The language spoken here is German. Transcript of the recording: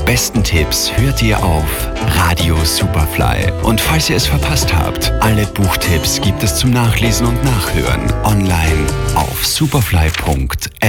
besten Tipps hört ihr auf Radio Superfly. Und falls ihr es verpasst habt, alle Buchtipps gibt es zum Nachlesen und Nachhören online auf superfly.at.